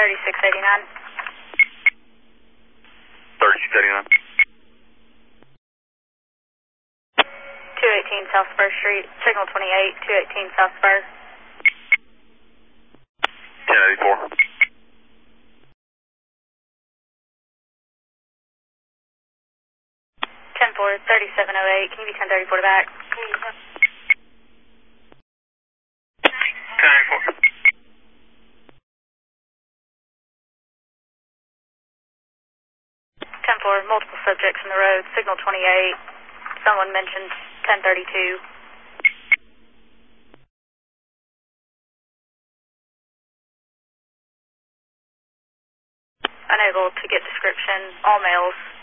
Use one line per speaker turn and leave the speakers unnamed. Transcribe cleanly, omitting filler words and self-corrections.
3689.
3689.
218 South Spur Street, signal 28, 218 South Spur.
1084.
10-4, 3708. Can you be 1034 to back?
1084.
10-4, multiple subjects in the road, signal 28. Someone mentioned 1032. Unable to get description. All males.